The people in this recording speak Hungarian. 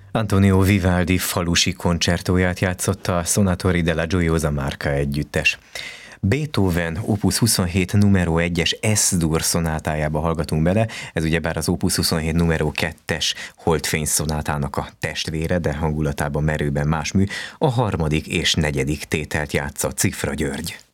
Antonio Vivaldi falusi koncertóját játszotta a Sonatori della Gioiosa Marca együttes. Beethoven Opus 27 numero 1-es S-dur szonátájába hallgatunk bele, ez ugyebár az Opus 27 numero 2-es Holdfény szonátának a testvére, de hangulatában merőben más mű, a harmadik és negyedik tételt játsza Cifra György.